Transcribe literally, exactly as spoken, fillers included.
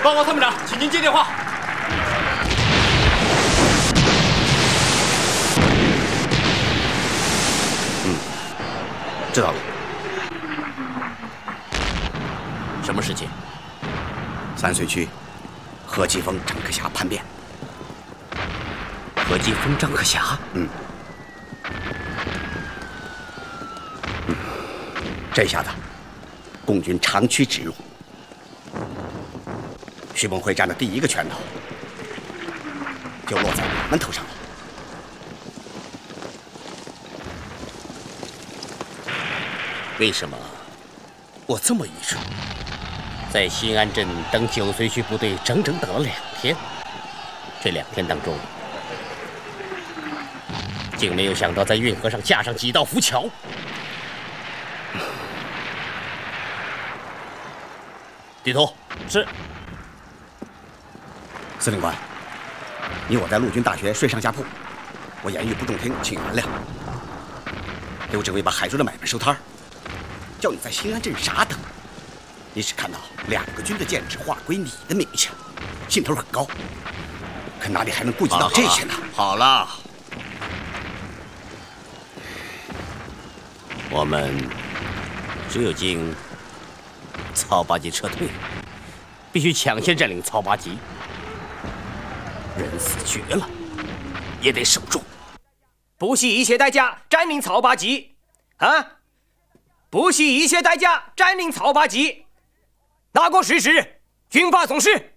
报告参谋长，请您接电话。 嗯，知道了。 什么事情？ 三隧区何继峰、张克侠叛变。 何继峰、张克侠？ 嗯。嗯，这下子，共军长驱直入。 徐梦辉占的第一个拳头，就落在我们头上了。 为什么我这么愚蠢？在新安镇等九隧区部队整整等了两天，这两天当中，竟没有想到在运河上架上几道浮桥。地图是。 司令官，你我在陆军大学睡上下铺，我言语不中听，请原谅。刘指挥把海州的买卖收摊儿，叫你在新安镇傻等。你只看到两个军的建制划归你的名下，劲头很高，可哪里还能顾及到这些呢？ 好了，我们只有经曹八旗撤退，必须抢先占领曹八旗。 人死绝了，也得守住， 不惜一切代价占领曹八旗，啊！不惜一切代价占领曹八旗，拿过事实，军法总是。